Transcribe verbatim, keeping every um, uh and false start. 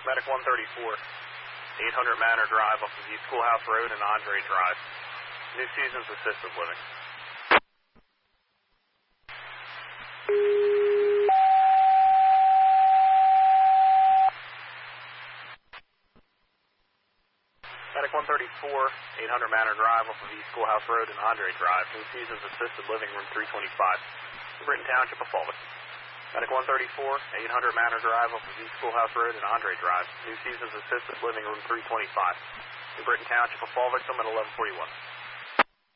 Medic one thirty-four, eight hundred Manor Drive off of East Schoolhouse Road and Andre Drive. New Seasons Assisted Living. Medic one thirty-four, eight hundred Manor Drive off of East Schoolhouse Road and Andre Drive. New Seasons Assisted Living, room three twenty-five. Britton Township of Fulvic. Medic one thirty-four, eight hundred Manor Drive off of East Schoolhouse Road and Andre Drive. New Seasons Assisted Living, room three twenty-five. Britton Township of Fulvic, I'm at eleven forty-one.